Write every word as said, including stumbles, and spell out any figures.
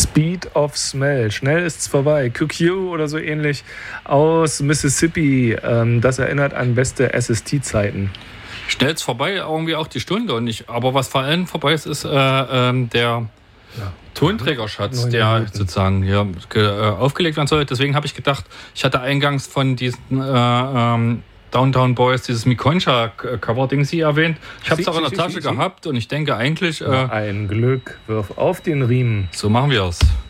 Speed of Smell. Schnell ist's vorbei. Q Q oder so ähnlich aus Mississippi. Ähm, das erinnert an beste S S T-Zeiten. Schnell ist vorbei, irgendwie auch die Stunde. Und ich, aber was vor allem vorbei ist, ist äh, ähm, der ja. Tonträgerschatz, der Minuten. sozusagen hier ge, äh, aufgelegt werden soll. Deswegen habe ich gedacht, ich hatte eingangs von diesen äh, ähm, Downtown Boys dieses Mikoncha-Cover-Ding sie erwähnt. Ich habe es auch in der Tasche gehabt und ich denke eigentlich... Äh, ein Glück, wirf auf den Riemen. So machen wir es.